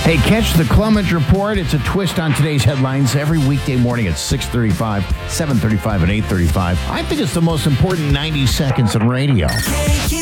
Hey, catch the Clemens Report. It's a twist on today's headlines every weekday morning at 6:35, 7:35, and 8:35. I think it's the most important 90 seconds in radio.